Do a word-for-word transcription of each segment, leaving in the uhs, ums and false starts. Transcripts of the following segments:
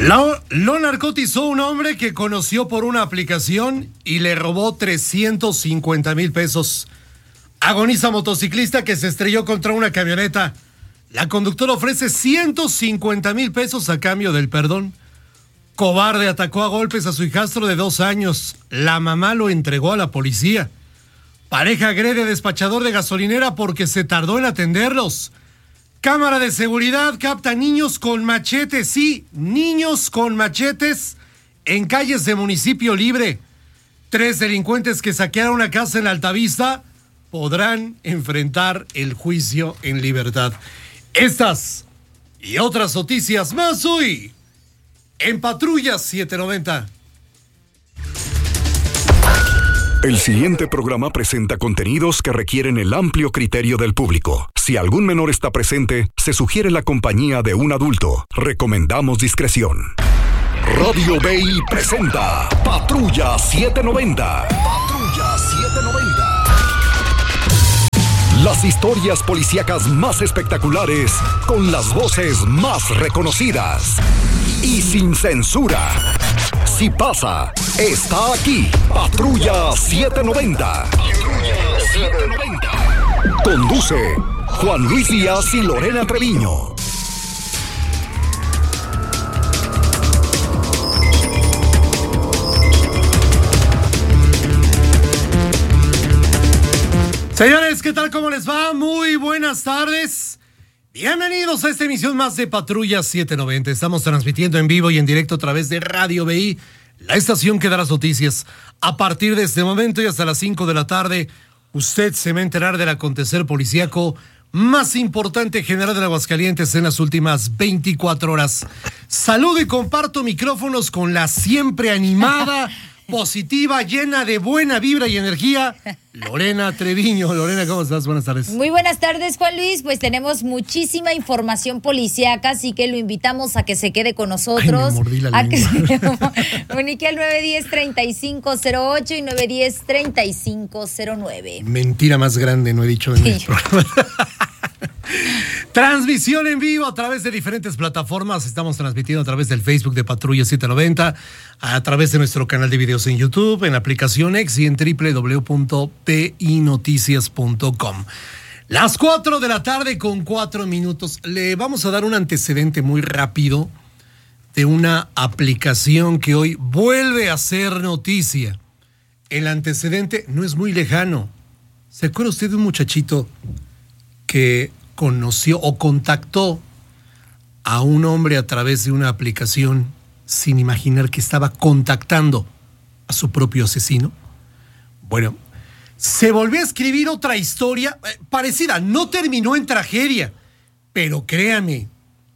Lo, lo narcotizó un hombre que conoció por una aplicación y le robó trescientos cincuenta mil pesos. Agoniza motociclista que se estrelló contra una camioneta. La conductora ofrece ciento cincuenta mil pesos a cambio del perdón. Cobarde atacó a golpes a su hijastro de dos años. La mamá lo entregó a la policía. Pareja agrede despachador de gasolinera porque se tardó en atenderlos. Cámara de seguridad capta niños con machetes, sí, niños con machetes en calles de Municipio Libre. Tres delincuentes que saquearon una casa en la Altavista podrán enfrentar el juicio en libertad. Estas y otras noticias más hoy en Patrulla setecientos noventa. El siguiente programa presenta contenidos que requieren el amplio criterio del público. Si algún menor está presente, se sugiere la compañía de un adulto. Recomendamos discreción. Radio B I presenta Patrulla setecientos noventa. Patrulla setecientos noventa. Las historias policíacas más espectaculares con las voces más reconocidas y sin censura. Si pasa, está aquí. Patrulla setecientos noventa. Patrulla setecientos noventa. Conduce Juan Luis Díaz y Lorena Treviño. Señores, ¿qué tal? ¿Cómo les va? Muy buenas tardes. Bienvenidos a esta emisión más de Patrulla setecientos noventa. Estamos transmitiendo en vivo y en directo a través de Radio B I, la estación que da las noticias. A partir de este momento y hasta las cinco de la tarde, usted se va a enterar del acontecer policíaco más importante general de Aguascalientes en las últimas veinticuatro horas. Saludo y comparto micrófonos con la siempre animada, positiva, llena de buena vibra y energía, Lorena Treviño. Lorena, ¿cómo estás? Buenas tardes. Muy buenas tardes, Juan Luis. Pues tenemos muchísima información policíaca, así que lo invitamos a que se quede con nosotros. Ay, me mordí la a lengua. Que comunique al nueve uno cero, treinta y cinco cero ocho y nueve uno cero, treinta y cinco cero nueve. Mentira más grande, no he dicho en el programa. Transmisión en vivo a través de diferentes plataformas. Estamos transmitiendo a través del Facebook de Patrulla setecientos noventa, a través de nuestro canal de videos en YouTube, en la aplicación X y en doble u doble u doble u punto p i noticias punto com. Las cuatro de la tarde con cuatro minutos. Le vamos a dar un antecedente muy rápido de una aplicación que hoy vuelve a ser noticia. El antecedente no es muy lejano. ¿Se acuerda usted de un muchachito que conoció o contactó a un hombre a través de una aplicación sin imaginar que estaba contactando a su propio asesino? Bueno, se volvió a escribir otra historia eh, parecida. No terminó en tragedia, pero créame,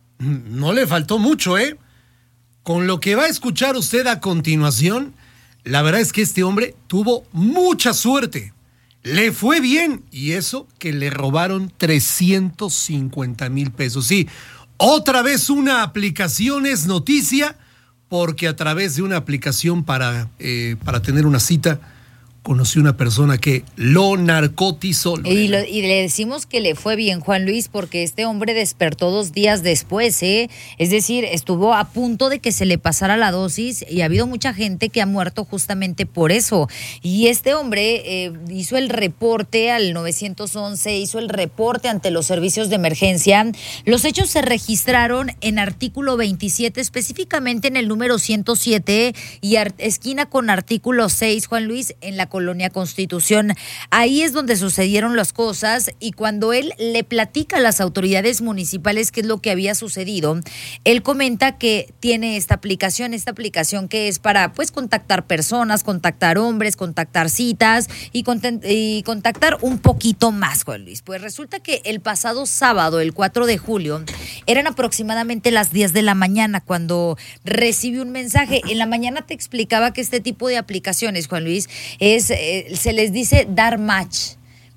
no le faltó mucho, ¿eh? Con lo que va a escuchar usted a continuación, la verdad es que este hombre tuvo mucha suerte. Le fue bien, y eso que le robaron trescientos cincuenta mil pesos. Sí, otra vez una aplicación es noticia, porque a través de una aplicación para, eh, para tener una cita, conocí una persona que lo narcotizó. Y, lo, y le decimos que le fue bien, Juan Luis, porque este hombre despertó dos días después, ¿eh? Es decir, estuvo a punto de que se le pasara la dosis y ha habido mucha gente que ha muerto justamente por eso. Y este hombre eh, hizo el reporte al nueve once, hizo el reporte ante los servicios de emergencia. Los hechos se registraron en artículo veintisiete, específicamente en el número ciento siete y ar- esquina con artículo seis, Juan Luis, en la Colonia Constitución. Ahí es donde sucedieron las cosas, y cuando él le platica a las autoridades municipales qué es lo que había sucedido, él comenta que tiene esta aplicación, esta aplicación que es para pues contactar personas, contactar hombres, contactar citas y, content- y contactar un poquito más, Juan Luis. Pues resulta que el pasado sábado, el cuatro de julio, eran aproximadamente las diez de la mañana cuando recibe un mensaje. En la mañana te explicaba que este tipo de aplicaciones, Juan Luis, es, eh, se les dice dar match.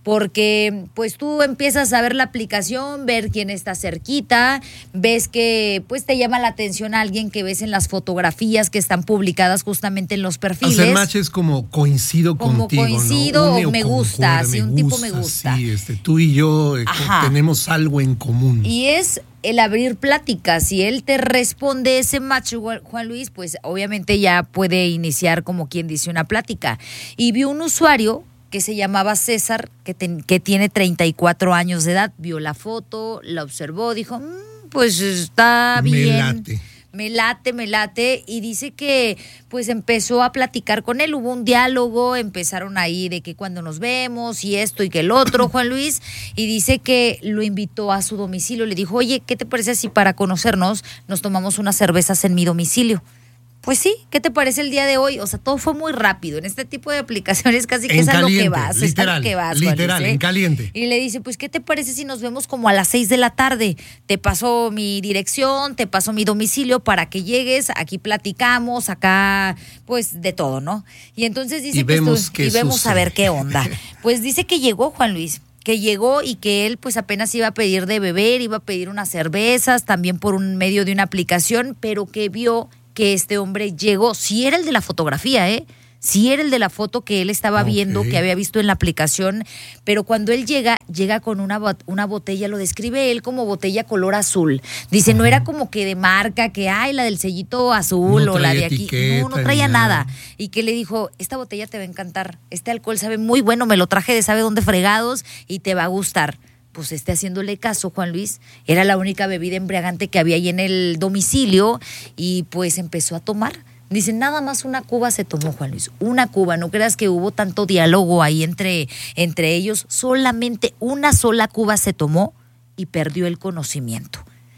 porque pues tú empiezas a ver la aplicación, ver quién está cerquita, ves que pues te llama la atención a alguien que ves en las fotografías que están publicadas justamente en los perfiles. Hacer match es como coincido como contigo, coincido, ¿no? o me gusta, sí, un tipo me gusta. Sí, este, tú y yo eh, tenemos algo en común. Y es el abrir pláticas. Si él te responde ese match, Juan Luis, pues obviamente ya puede iniciar, como quien dice, una plática. Y vio un usuario que se llamaba César, que, ten, que tiene treinta y cuatro años de edad, vio la foto, la observó, dijo, mmm, pues está bien. Me late. Me late, me late, y dice que pues empezó a platicar con él, hubo un diálogo, empezaron ahí de que cuando nos vemos y esto y que el otro, Juan Luis, y dice que lo invitó a su domicilio, le dijo, oye, ¿qué te parece si para conocernos nos tomamos unas cervezas en mi domicilio? Pues sí, ¿qué te parece el día de hoy? O sea, todo fue muy rápido. En este tipo de aplicaciones casi que en es a caliente, lo que vas. Literal, es a lo que vas, literal, Luis, ¿eh? En caliente. Y le dice, pues, ¿qué te parece si nos vemos como a las seis de la tarde? Te paso mi dirección, te paso mi domicilio para que llegues, aquí platicamos, acá, pues, de todo, ¿no? Y entonces dice y que vemos, esto, qué y vemos sucede. a ver qué onda. Pues dice que llegó, Juan Luis, que llegó y que él pues apenas iba a pedir de beber, iba a pedir unas cervezas, también por un medio de una aplicación, pero que vio que este hombre llegó, si era el de la fotografía, ¿eh? Si era el de la foto que él estaba Okay. viendo, que había visto en la aplicación, pero cuando él llega, llega con una, una botella, lo describe él como botella color azul. Dice, uh-huh. no era como que de marca, que hay la del sellito azul no o la de aquí. No, no traía nada. nada. Y que le dijo, esta botella te va a encantar, este alcohol sabe muy bueno, me lo traje de sabe dónde fregados y te va a gustar. Pues esté haciéndole caso, Juan Luis, era la única bebida embriagante que había ahí en el domicilio y pues empezó a tomar. Dice, nada más una cuba se tomó, Juan Luis, una cuba, no creas que hubo tanto diálogo ahí entre, entre ellos, solamente una sola cuba se tomó y perdió el conocimiento.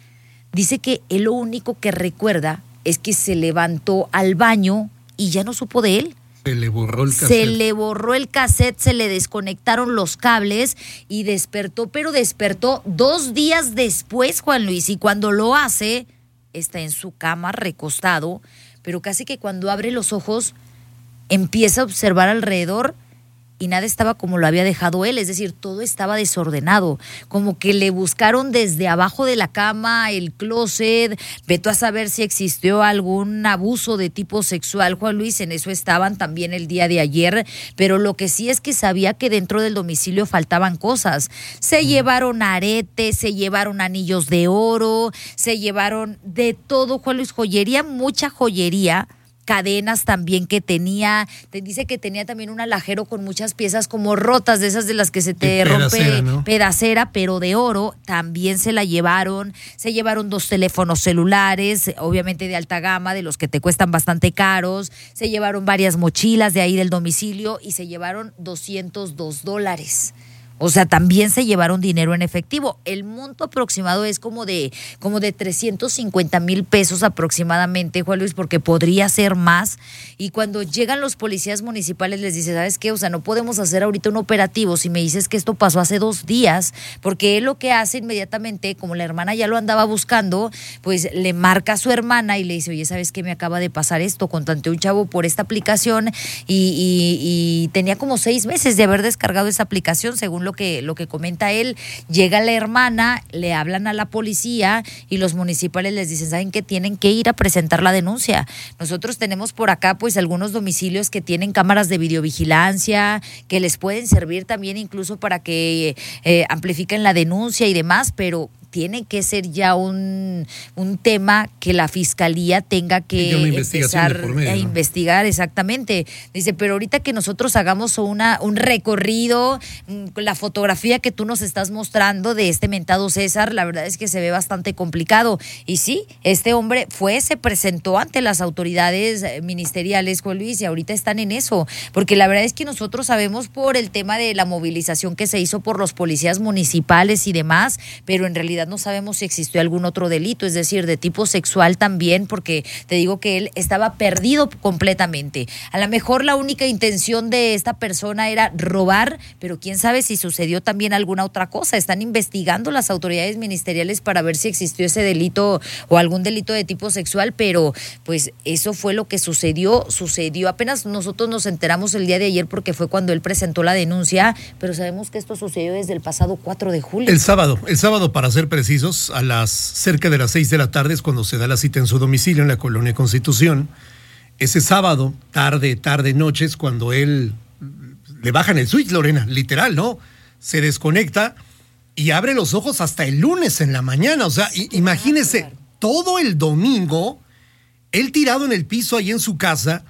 Dice que él lo único que recuerda es que se levantó al baño y ya no supo de él. Se le borró el cassette. Se le borró el cassette, se le desconectaron los cables y despertó, pero despertó dos días después, Juan Luis, y cuando lo hace, está en su cama recostado, pero casi que cuando abre los ojos empieza a observar alrededor y nada estaba como lo había dejado él, es decir, todo estaba desordenado, como que le buscaron desde abajo de la cama, el closet, vete a saber si existió algún abuso de tipo sexual, Juan Luis, en eso estaban también el día de ayer, pero lo que sí es que sabía que dentro del domicilio faltaban cosas, se llevaron aretes, se llevaron anillos de oro, se llevaron de todo, Juan Luis, joyería, mucha joyería, cadenas también que tenía, te dice que tenía también un alajero con muchas piezas como rotas, de esas de las que se te de rompe pedacera, ¿no? pedacera, pero de oro, también se la llevaron, se llevaron dos teléfonos celulares, obviamente de alta gama, de los que te cuestan bastante caros, se llevaron varias mochilas de ahí del domicilio y se llevaron doscientos dos dólares. O sea, también se llevaron dinero en efectivo. El monto aproximado es como de, como de trescientos cincuenta mil pesos aproximadamente, Juan Luis, porque podría ser más. Y cuando llegan los policías municipales les dice, ¿sabes qué? O sea, no podemos hacer ahorita un operativo si me dices que esto pasó hace dos días, porque él lo que hace inmediatamente, como la hermana ya lo andaba buscando, pues le marca a su hermana y le dice, oye, ¿sabes qué? Me acaba de pasar esto, contacté a un chavo por esta aplicación y, y, y tenía como seis meses de haber descargado esa aplicación, según lo que, lo que comenta él. Llega la hermana, le hablan a la policía y los municipales les dicen, ¿saben qué? Tienen que ir a presentar la denuncia. Nosotros tenemos por acá pues algunos domicilios que tienen cámaras de videovigilancia, que les pueden servir también incluso para que eh, amplifiquen la denuncia y demás, pero tiene que ser ya un, un tema que la fiscalía tenga que empezar medio, a ¿no? investigar, exactamente. Dice, pero ahorita que nosotros hagamos una, un recorrido, la fotografía que tú nos estás mostrando de este mentado César, la verdad es que se ve bastante complicado. Y sí, este hombre fue, se presentó ante las autoridades ministeriales, Juan Luis, y ahorita están en eso, porque la verdad es que nosotros sabemos por el tema de la movilización que se hizo por los policías municipales y demás, pero en realidad realidad no sabemos si existió algún otro delito, es decir, de tipo sexual también, porque te digo que él estaba perdido completamente. A lo mejor la única intención de esta persona era robar, pero quién sabe si sucedió también alguna otra cosa. Están investigando las autoridades ministeriales para ver si existió ese delito o algún delito de tipo sexual, pero pues eso fue lo que sucedió, sucedió. Apenas nosotros nos enteramos el día de ayer porque fue cuando él presentó la denuncia, pero sabemos que esto sucedió desde el pasado cuatro de julio. El sábado, el sábado para ser precisos, a las cerca de las seis de la tarde es cuando se da la cita en su domicilio en la Colonia Constitución. Ese sábado, tarde, tarde, noche, es cuando él le bajan el switch, Lorena, literal, ¿no? Se desconecta y abre los ojos hasta el lunes en la mañana. O sea, sí, imagínese, todo el domingo, él tirado en el piso ahí en su casa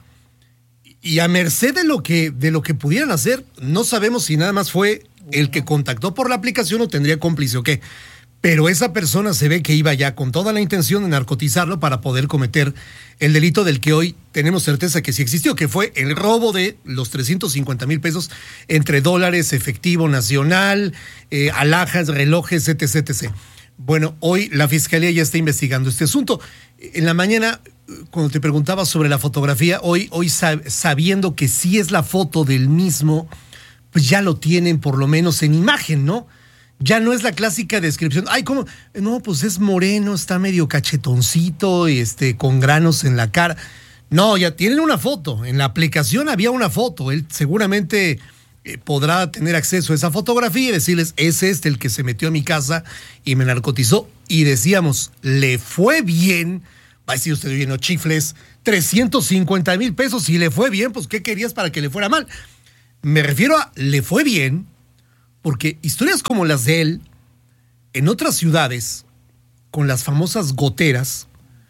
y a merced de lo que, de lo que pudieran hacer. No sabemos si nada más fue el que contactó por la aplicación o tendría cómplice o qué. Pero esa persona se ve que iba ya con toda la intención de narcotizarlo para poder cometer el delito del que hoy tenemos certeza que sí existió, que fue el robo de los trescientos cincuenta mil pesos entre dólares, efectivo nacional, eh, alhajas, relojes, etc, etcétera. Bueno, hoy la Fiscalía ya está investigando este asunto. En la mañana, cuando te preguntaba sobre la fotografía, hoy, hoy sab- sabiendo que sí es la foto del mismo, pues ya lo tienen por lo menos en imagen, ¿no? Ya no es la clásica descripción. Ay, ¿cómo? No, pues es moreno, está medio cachetoncito, este, con granos en la cara. No, ya tienen una foto. En la aplicación había una foto. Él seguramente eh, podrá tener acceso a esa fotografía y decirles, es este el que se metió a mi casa y me narcotizó. Y decíamos, le fue bien. Va a decir usted, bien, no chifles, trescientos cincuenta mil pesos. Si le fue bien, pues ¿qué querías para que le fuera mal? Me refiero a, le fue bien, porque historias como las de él, en otras ciudades, con las famosas goteras,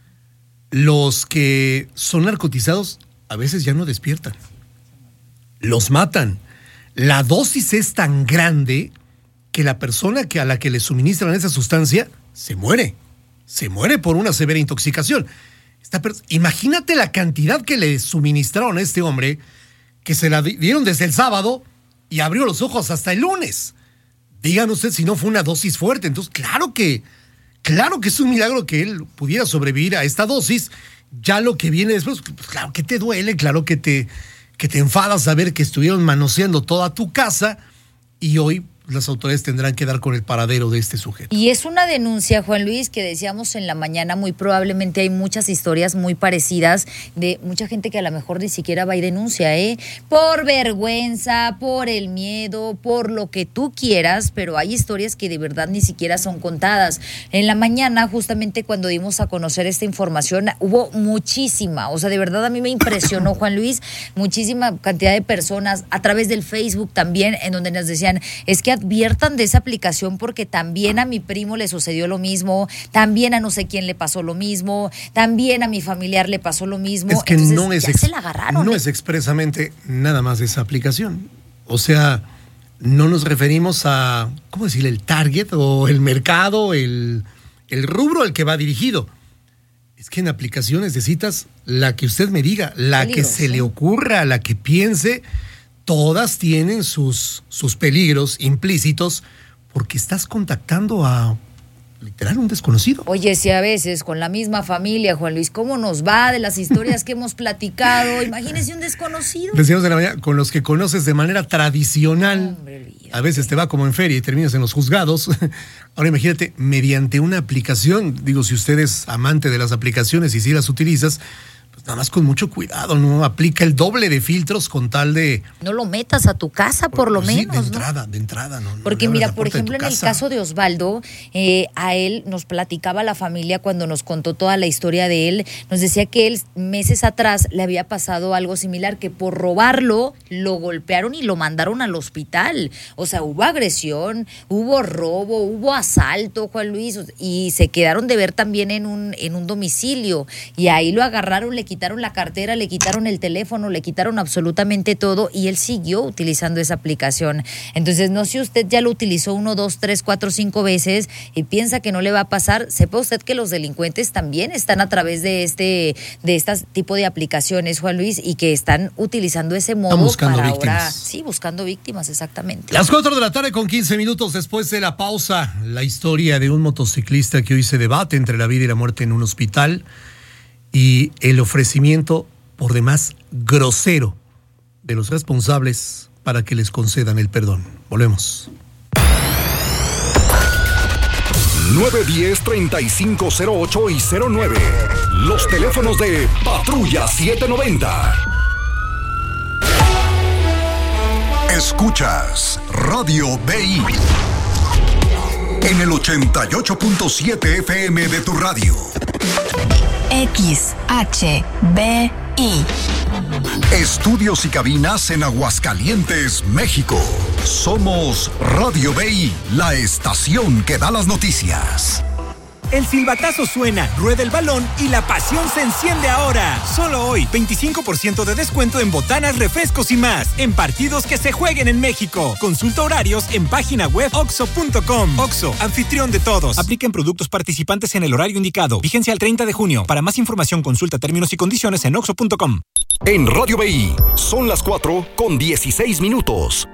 los que son narcotizados a veces ya no despiertan. Los matan. La dosis es tan grande que la persona que a la que le suministran esa sustancia se muere. Se muere por una severa intoxicación. Esta pers- Imagínate la cantidad que le suministraron a este hombre, que se la dieron desde el sábado y abrió los ojos hasta el lunes. Díganme usted si no fue una dosis fuerte. Entonces, claro que, claro que es un milagro que él pudiera sobrevivir a esta dosis. Ya lo que viene después, pues claro que te duele, claro que te, que te enfadas saber que estuvieron manoseando toda tu casa y hoy las autoridades tendrán que dar con el paradero de este sujeto. Y es una denuncia, Juan Luis, que decíamos en la mañana, muy probablemente hay muchas historias muy parecidas de mucha gente que a lo mejor ni siquiera va y denuncia, ¿eh? Por vergüenza, por el miedo, por lo que tú quieras, pero hay historias que de verdad ni siquiera son contadas. En la mañana, justamente cuando dimos a conocer esta información, hubo muchísima, o sea, de verdad a mí me impresionó, Juan Luis, muchísima cantidad de personas a través del Facebook también, en donde nos decían, es que adviertan de esa aplicación porque también a mi primo le sucedió lo mismo, también a no sé quién le pasó lo mismo, también a mi familiar le pasó lo mismo. Es que entonces, no es, ya ex- se la agarraron, no ¿eh? es expresamente nada más de esa aplicación. O sea, no nos referimos a, ¿cómo decirle? El target o el mercado, el, el rubro al que va dirigido. Es que en aplicaciones de citas, la que usted me diga, la Peligros, que se ¿eh? le ocurra, la que piense, todas tienen sus, sus peligros implícitos porque estás contactando a, literal, un desconocido. Oye, si a veces con la misma familia, Juan Luis, ¿cómo nos va de las historias que hemos platicado? Imagínese un desconocido. Decíamos de la mañana, con los que conoces de manera tradicional, Hombre, olvídate. a veces te va como en feria y terminas en los juzgados. Ahora imagínate, mediante una aplicación, digo, si usted es amante de las aplicaciones y si las utilizas, pues nada más con mucho cuidado, ¿no? Aplica el doble de filtros con tal de... No lo metas a tu casa, por lo Sí, menos, de ¿no? entrada, de entrada, ¿no? No Porque le abras mira, la por puerta de ejemplo, tu en el casa. caso de Osvaldo, eh, a él nos platicaba la familia cuando nos contó toda la historia de él, nos decía que él meses atrás le había pasado algo similar, que por robarlo lo golpearon y lo mandaron al hospital. O sea, hubo agresión, hubo robo, hubo asalto, Juan Luis, y se quedaron de ver también en un, en un domicilio. Y ahí lo agarraron, le quitaron quitaron la cartera, le quitaron el teléfono, le quitaron absolutamente todo y él siguió utilizando esa aplicación. Entonces, no sé si usted ya lo utilizó uno, dos, tres, cuatro, cinco veces y piensa que no le va a pasar, sepa usted que los delincuentes también están a través de este de este tipo de aplicaciones, Juan Luis, y que están utilizando ese modo para víctimas. Ahora, sí, buscando víctimas, exactamente. Las cuatro de la tarde con quince minutos después de la pausa, la historia de un motociclista que hoy se debate entre la vida y la muerte en un hospital y el ofrecimiento por demás grosero de los responsables para que les concedan el perdón. Volvemos. nueve diez, treinta y cinco cero ocho y cero nueve. Los teléfonos de Patrulla setecientos noventa. Escuchas Radio B I en el ochenta y ocho punto siete F M de tu radio. X H B I. Estudios y cabinas en Aguascalientes, México. Somos Radio B I, la estación que da las noticias. El silbatazo suena, rueda el balón y la pasión se enciende ahora. Solo hoy, veinticinco por ciento de descuento en botanas, refrescos y más, en partidos que se jueguen en México. Consulta horarios en página web oxxo punto com. Oxxo, anfitrión de todos. Apliquen productos participantes en el horario indicado. Vigencia al treinta de junio. Para más información, consulta términos y condiciones en oxxo punto com. En Radio B I, son las cuatro con dieciséis minutos.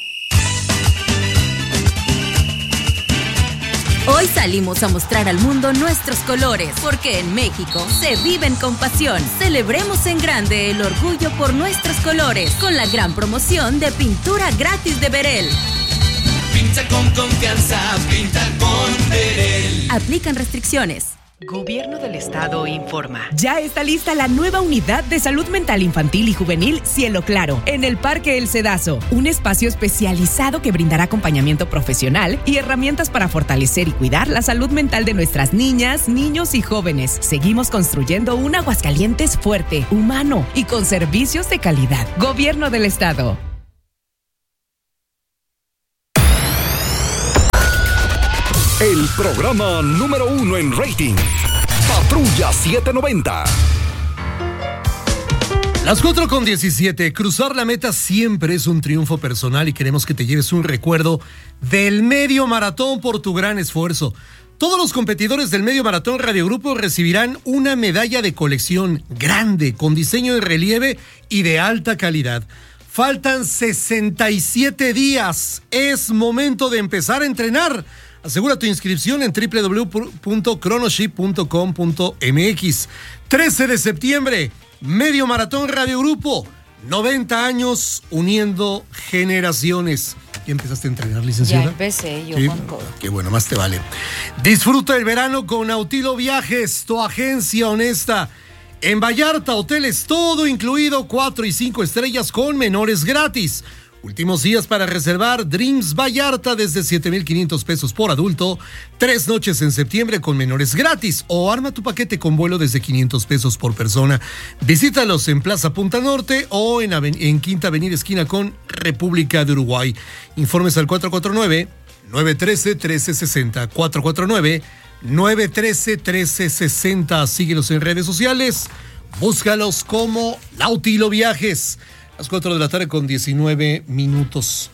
Hoy salimos a mostrar al mundo nuestros colores, porque en México se viven con pasión. Celebremos en grande el orgullo por nuestros colores, con la gran promoción de pintura gratis de Berel. Pinta con confianza, pinta con Berel. Aplican restricciones. Gobierno del Estado informa. Ya está lista la nueva unidad de salud mental infantil y juvenil Cielo Claro en el Parque El Cedazo, un espacio especializado que brindará acompañamiento profesional y herramientas para fortalecer y cuidar la salud mental de nuestras niñas, niños y jóvenes. Seguimos construyendo un Aguascalientes fuerte, humano y con servicios de calidad. Gobierno del Estado. El programa número uno en rating. Patrulla setecientos noventa. Las cuatro con diecisiete. Cruzar la meta siempre es un triunfo personal y queremos que te lleves un recuerdo del medio maratón por tu gran esfuerzo. Todos los competidores del medio maratón Radio Grupo recibirán una medalla de colección grande con diseño de relieve y de alta calidad. Faltan sesenta y siete días. Es momento de empezar a entrenar. Asegura tu inscripción en doble u doble u doble u punto chronoship punto com punto m x. trece de septiembre, Medio Maratón Radio Grupo. noventa años uniendo generaciones. ¿Ya empezaste a entrenar, licenciada? Ya empecé, yo sí, con todo. Qué bueno, más te vale. Disfruta el verano con Nautilo Viajes, tu agencia honesta. En Vallarta, hoteles todo incluido, cuatro y cinco estrellas con menores gratis. Últimos días para reservar Dreams Vallarta desde siete mil quinientos pesos por adulto. Tres noches en septiembre con menores gratis. O arma tu paquete con vuelo desde quinientos pesos por persona. Visítalos en Plaza Punta Norte o en, Aven- en Quinta Avenida Esquina con República de Uruguay. Informes al cuatro cuatro nueve, nueve uno tres, uno tres seis cero. cuatro cuatro nueve, nueve uno tres, uno tres seis cero. Síguelos en redes sociales. Búscalos como Nautilo Viajes. Las cuatro de la tarde con diecinueve minutos.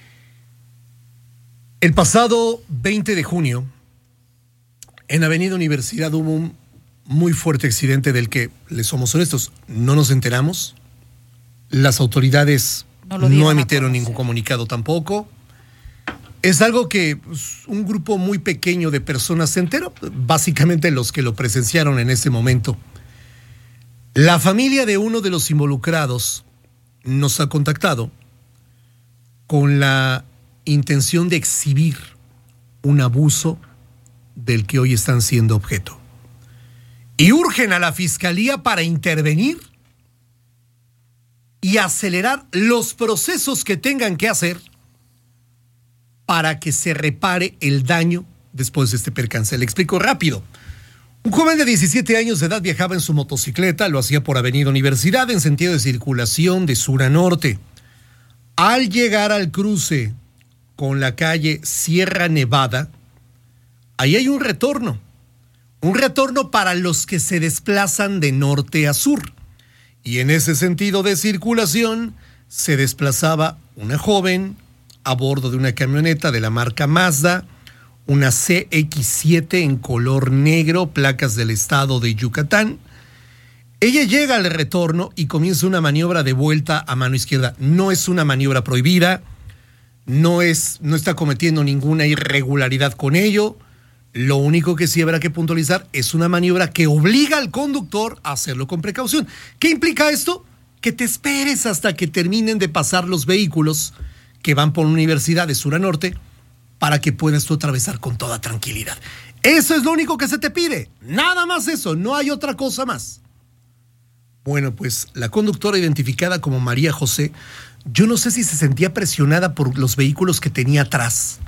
El pasado veinte de junio, en Avenida Universidad hubo un muy fuerte accidente del que, les somos honestos, no nos enteramos. Las autoridades no, no emitieron ningún comunicado tampoco. Es algo que pues, un grupo muy pequeño de personas se enteró, básicamente los que lo presenciaron en ese momento. La familia de uno de los involucrados nos ha contactado con la intención de exhibir un abuso del que hoy están siendo objeto. Y urgen a la Fiscalía para intervenir y acelerar los procesos que tengan que hacer para que se repare el daño después de este percance. Le explico rápido. Un joven de diecisiete años de edad viajaba en su motocicleta, lo hacía por Avenida Universidad en sentido de circulación de sur a norte. Al llegar al cruce con la calle Sierra Nevada, ahí hay un retorno, un retorno para los que se desplazan de norte a sur. Y en ese sentido de circulación se desplazaba una joven a bordo de una camioneta de la marca Mazda, una C X siete en color negro, placas del estado de Yucatán. Ella llega al retorno y comienza una maniobra de vuelta a mano izquierda. No es una maniobra prohibida, no, es, no está cometiendo ninguna irregularidad con ello. Lo único que sí habrá que puntualizar es una maniobra que obliga al conductor a hacerlo con precaución. ¿Qué implica esto? Que te esperes hasta que terminen de pasar los vehículos que van por la universidad de sur a norte para que puedas tú atravesar con toda tranquilidad. Eso es lo único que se te pide. Nada más eso, no hay otra cosa más. Bueno, pues la conductora identificada como María José, yo no sé si se sentía presionada por los vehículos que tenía atrás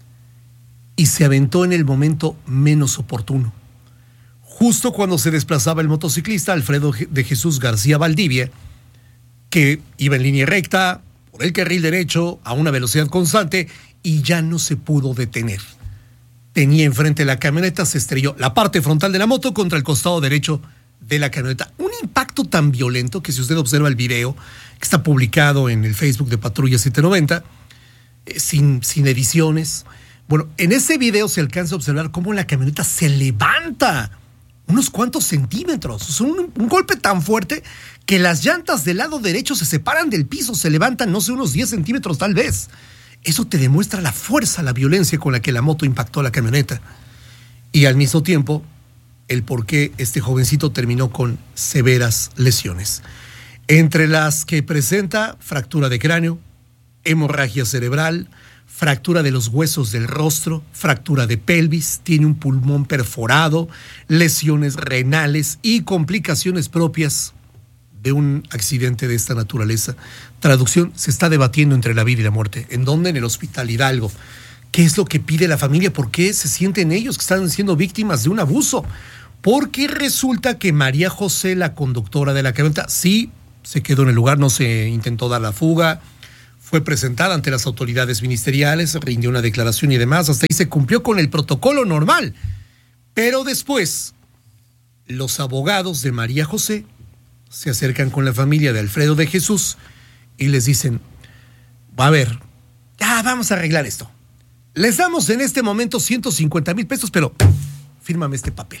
y se aventó en el momento menos oportuno. Justo cuando se desplazaba el motociclista Alfredo de Jesús García Valdivia, que iba en línea recta, por el carril derecho, a una velocidad constante, y ya no se pudo detener. Tenía enfrente la camioneta, se estrelló la parte frontal de la moto contra el costado derecho de la camioneta. Un impacto tan violento que si usted observa el video, que está publicado en el Facebook de Patrulla setecientos noventa, eh, sin, sin ediciones. Bueno, en ese video se alcanza a observar cómo la camioneta se levanta unos cuantos centímetros. Es un, un golpe tan fuerte que las llantas del lado derecho se separan del piso, se levantan, no sé, unos diez centímetros tal vez. Eso te demuestra la fuerza, la violencia con la que la moto impactó a la camioneta. Y al mismo tiempo, el por qué este jovencito terminó con severas lesiones. Entre las que presenta fractura de cráneo, hemorragia cerebral, fractura de los huesos del rostro, fractura de pelvis, tiene un pulmón perforado, lesiones renales y complicaciones propias de un accidente de esta naturaleza. Traducción, se está debatiendo entre la vida y la muerte. ¿En dónde? En el Hospital Hidalgo. ¿Qué es lo que pide la familia? ¿Por qué se sienten ellos que están siendo víctimas de un abuso? Porque resulta que María José, la conductora de la camioneta, sí se quedó en el lugar, no se intentó dar la fuga, fue presentada ante las autoridades ministeriales, rindió una declaración y demás, hasta ahí se cumplió con el protocolo normal. Pero después, los abogados de María José se acercan con la familia de Alfredo de Jesús y les dicen, va a ver, ya vamos a arreglar esto. Les damos en este momento ciento cincuenta mil pesos, pero fírmame este papel.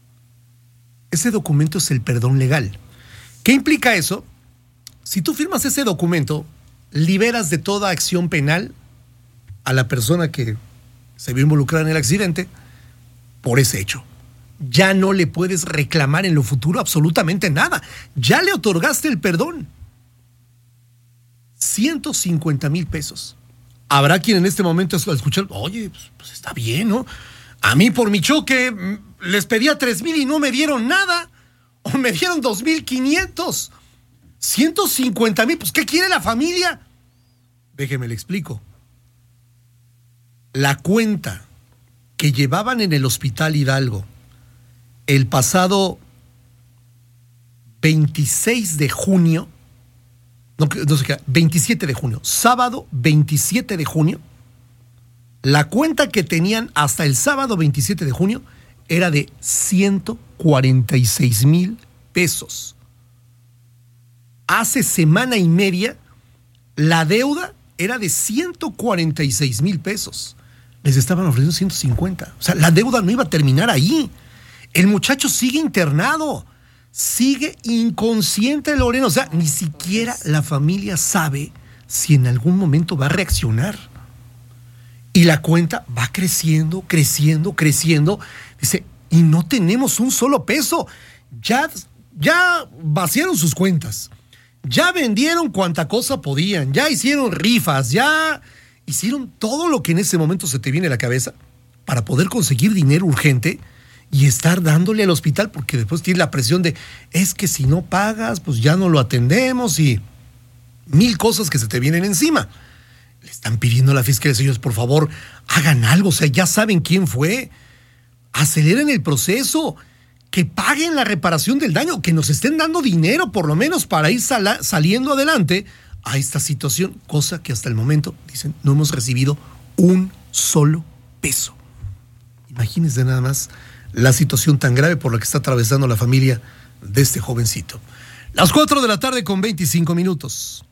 Ese documento es el perdón legal. ¿Qué implica eso? Si tú firmas ese documento, liberas de toda acción penal a la persona que se vio involucrada en el accidente por ese hecho. Ya no le puedes reclamar en lo futuro absolutamente nada. Ya le otorgaste el perdón. ciento cincuenta mil pesos. Habrá quien en este momento al escuchar, oye, pues, pues está bien, ¿no? A mí por mi choque les pedía tres mil y no me dieron nada. O me dieron dos mil quinientos. ciento cincuenta mil, pues ¿qué quiere la familia? Déjeme le explico. La cuenta que llevaban en el Hospital Hidalgo el pasado veintiséis de junio, no, no sé qué, veintisiete de junio, sábado veintisiete de junio, la cuenta que tenían hasta el sábado veintisiete de junio era de ciento cuarenta y seis mil pesos. Hace semana y media, la deuda era de ciento cuarenta y seis mil pesos. Les estaban ofreciendo ciento cincuenta. O sea, la deuda no iba a terminar ahí. El muchacho sigue internado, sigue inconsciente, Lorena. O sea, ni siquiera la familia sabe si en algún momento va a reaccionar. Y la cuenta va creciendo, creciendo, creciendo. Dice, y no tenemos un solo peso. Ya, ya vaciaron sus cuentas. Ya vendieron cuanta cosa podían. Ya hicieron rifas. Ya hicieron todo lo que en ese momento se te viene a la cabeza para poder conseguir dinero urgente y estar dándole al hospital, porque después tiene la presión de, es que si no pagas, pues ya no lo atendemos y mil cosas que se te vienen encima. Le están pidiendo a la fiscalía, señores, por favor, hagan algo, o sea, ya saben quién fue, aceleren el proceso, que paguen la reparación del daño, que nos estén dando dinero por lo menos para ir sal- saliendo adelante a esta situación, cosa que hasta el momento, dicen, no hemos recibido un solo peso. Imagínense nada más la situación tan grave por la que está atravesando la familia de este jovencito. Las cuatro de la tarde con veinticinco minutos.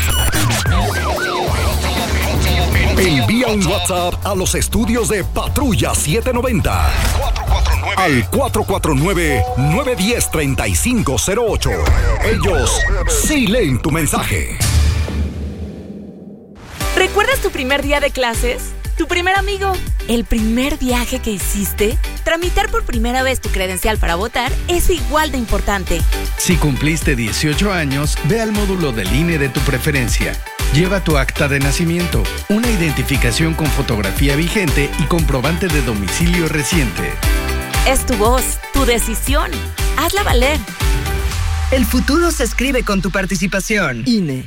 Envía un WhatsApp a los estudios de Patrulla setecientos noventa al cuatro cuatro nueve, nueve uno cero, tres cinco cero ocho. Ellos sí leen tu mensaje. ¿Recuerdas tu primer día de clases? ¿Tu primer amigo? ¿El primer viaje que hiciste? Tramitar por primera vez tu credencial para votar es igual de importante. Si cumpliste dieciocho años, ve al módulo del I N E de tu preferencia. Lleva tu acta de nacimiento, una identificación con fotografía vigente y comprobante de domicilio reciente. Es tu voz, tu decisión. Hazla valer. El futuro se escribe con tu participación. I N E.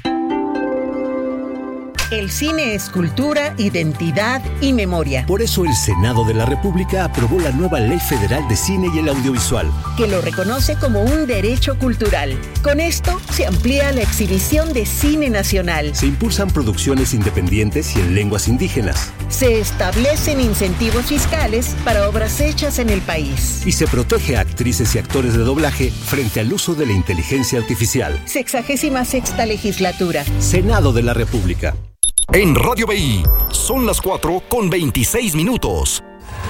El cine es cultura, identidad y memoria. Por eso el Senado de la República aprobó la nueva Ley Federal de Cine y el Audiovisual, que lo reconoce como un derecho cultural. Con esto se amplía la exhibición de cine nacional. Se impulsan producciones independientes y en lenguas indígenas. Se establecen incentivos fiscales para obras hechas en el país. Y se protege a actrices y actores de doblaje frente al uso de la inteligencia artificial. Sexagésima sexta legislatura. Senado de la República. En Radio B I son las cuatro con veintiséis minutos.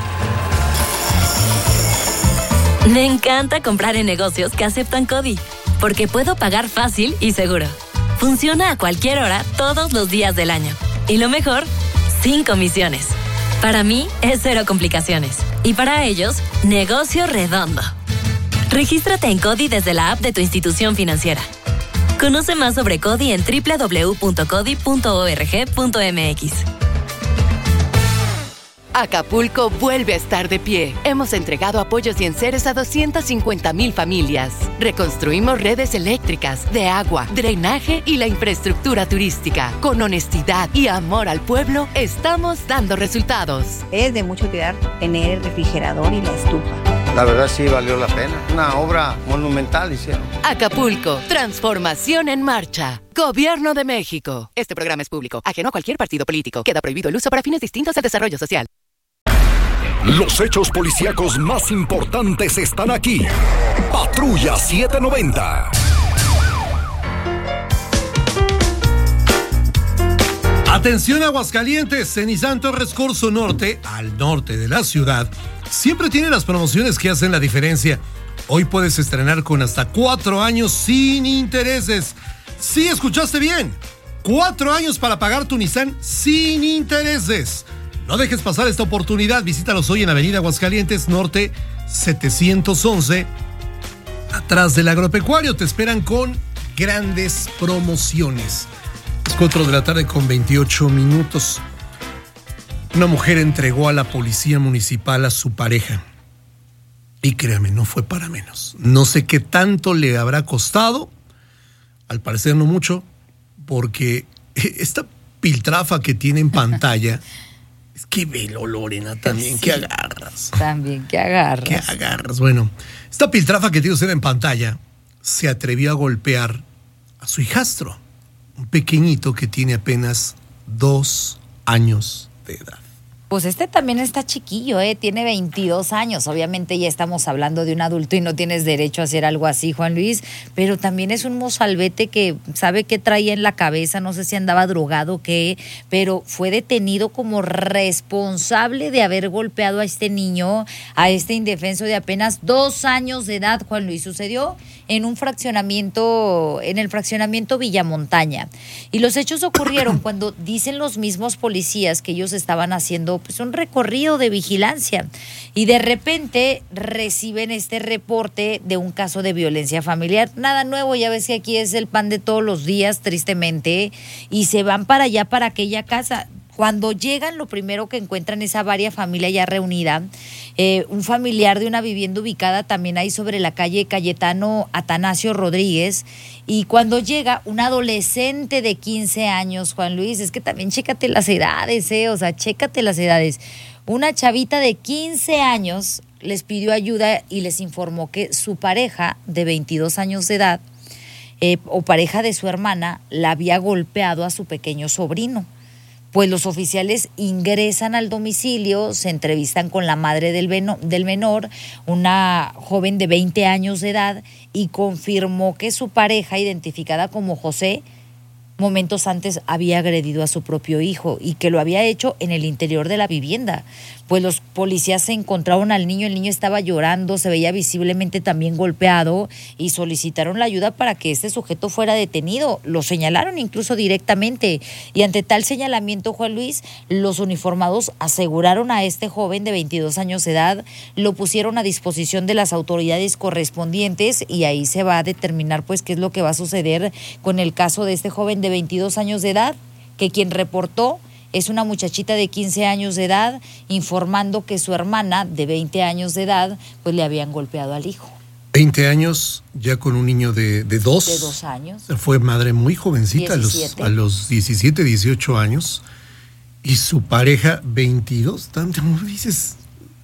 Me encanta comprar en negocios que aceptan CODI, porque puedo pagar fácil y seguro. Funciona a cualquier hora, todos los días del año. Y lo mejor, sin comisiones. Para mí es cero complicaciones. Y para ellos, negocio redondo. Regístrate en CODI desde la app de tu institución financiera. Conoce más sobre CODI en doble u doble u doble u punto codi punto org punto m x. Acapulco vuelve a estar de pie. Hemos entregado apoyos y enseres a doscientas cincuenta mil familias. Reconstruimos redes eléctricas, de agua, drenaje y la infraestructura turística. Con honestidad y amor al pueblo, estamos dando resultados. Es de mucha utilidad tener el refrigerador y la estufa. La verdad sí valió la pena. Una obra monumental hicieron. Acapulco, transformación en marcha. Gobierno de México. Este programa es público, ajeno a cualquier partido político. Queda prohibido el uso para fines distintos al desarrollo social. Los hechos policíacos más importantes están aquí. Patrulla setecientos noventa. Atención Aguascalientes, Cenizán Torres Corzo Norte, al norte de la ciudad, siempre tiene las promociones que hacen la diferencia. Hoy puedes estrenar con hasta cuatro años sin intereses. Sí, escuchaste bien. Cuatro años para pagar tu Nissan sin intereses. No dejes pasar esta oportunidad. Visítalos hoy en Avenida Aguascalientes Norte setecientos once. Atrás del agropecuario te esperan con grandes promociones. Las cuatro de la tarde con veintiocho minutos. Una mujer entregó a la policía municipal a su pareja. Y créame, no fue para menos. No sé qué tanto le habrá costado. Al parecer no mucho. Porque esta piltrafa que tiene en pantalla... Es que velo, Lorena, también, sí, que agarras. También, que agarras. Que agarras. Bueno, esta piltrafa que tiene usted en pantalla se atrevió a golpear a su hijastro, un pequeñito que tiene apenas dos años de edad. Pues este también está chiquillo, ¿eh? Tiene veintidós años. Obviamente ya estamos hablando de un adulto y no tienes derecho a hacer algo así, Juan Luis. Pero también es un mozalbete que sabe qué traía en la cabeza. No sé si andaba drogado o qué, pero fue detenido como responsable de haber golpeado a este niño, a este indefenso de apenas dos años de edad, Juan Luis. Sucedió en un fraccionamiento, en el fraccionamiento Villamontaña. Y los hechos ocurrieron cuando dicen los mismos policías que ellos estaban haciendo pues un recorrido de vigilancia y de repente reciben este reporte de un caso de violencia familiar. Nada nuevo, ya ves que aquí es el pan de todos los días, tristemente, y se van para allá, para aquella casa. Cuando llegan, lo primero que encuentran es a varias familias ya reunidas. Eh, un familiar de una vivienda ubicada también ahí sobre la calle Cayetano Atanasio Rodríguez. Y cuando llega un adolescente de quince años, Juan Luis, es que también chécate las edades, eh, o sea, chécate las edades. Una chavita de quince años les pidió ayuda y les informó que su pareja de veintidós años de edad, eh, o pareja de su hermana, la había golpeado a su pequeño sobrino. Pues los oficiales ingresan al domicilio, se entrevistan con la madre del, veno, del menor, una joven de veinte años de edad, y confirmó que su pareja, identificada como José, momentos antes había agredido a su propio hijo y que lo había hecho en el interior de la vivienda. Pues los policías se encontraron al niño, el niño estaba llorando, se veía visiblemente también golpeado y solicitaron la ayuda para que este sujeto fuera detenido. Lo señalaron incluso directamente y ante tal señalamiento, Juan Luis, los uniformados aseguraron a este joven de veintidós años de edad, lo pusieron a disposición de las autoridades correspondientes y ahí se va a determinar pues qué es lo que va a suceder con el caso de este joven de veintidós años de edad, que quien reportó es una muchachita de quince años de edad, informando que su hermana de veinte años de edad, pues le habían golpeado al hijo. veinte años, ya con un niño de, de dos. De dos años. Fue madre muy jovencita, a los, a los diecisiete, dieciocho años. Y su pareja, veintidós, tanto, dices,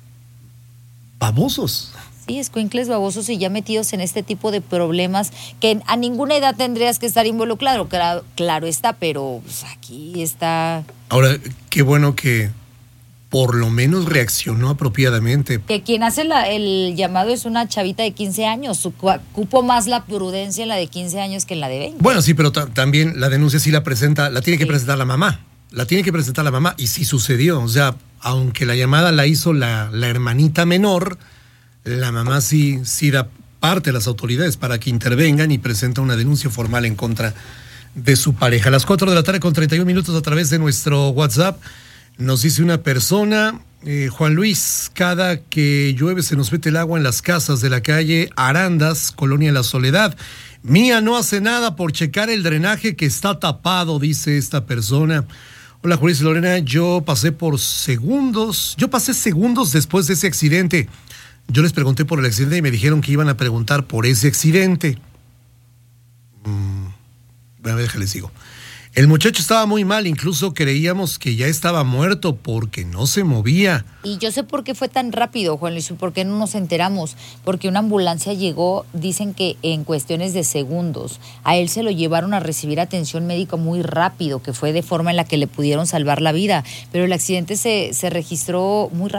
babosos. Sí, escuincles babosos y ya metidos en este tipo de problemas que a ninguna edad tendrías que estar involucrado, claro, claro está, pero pues, aquí está... Ahora, qué bueno que por lo menos reaccionó apropiadamente. Que quien hace la, el llamado es una chavita de quince años, cupo más la prudencia en la de quince años que en la de veinte. Bueno, sí, pero también la denuncia sí la presenta, la tiene que sí. presentar la mamá, la tiene que presentar la mamá y sí sucedió, o sea, aunque la llamada la hizo la, la hermanita menor, la mamá sí, sí da parte a las autoridades para que intervengan y presenta una denuncia formal en contra de su pareja. A las cuatro de la tarde con treinta y un minutos a través de nuestro WhatsApp nos dice una persona, eh, Juan Luis, cada que llueve se nos mete el agua en las casas de la calle Arandas, Colonia La Soledad. Mía no hace nada por checar el drenaje que está tapado, dice esta persona. Hola, Juan Luis y Lorena, yo pasé por segundos, yo pasé segundos después de ese accidente. Yo les pregunté por el accidente y me dijeron que iban a preguntar por ese accidente. Mm, bueno, déjales sigo. El muchacho estaba muy mal, incluso creíamos que ya estaba muerto porque no se movía. Y yo sé por qué fue tan rápido, Juan Luis, por qué no nos enteramos. Porque una ambulancia llegó, dicen que en cuestiones de segundos. A él se lo llevaron a recibir atención médica muy rápido, que fue de forma en la que le pudieron salvar la vida. Pero el accidente se, se registró muy rápido.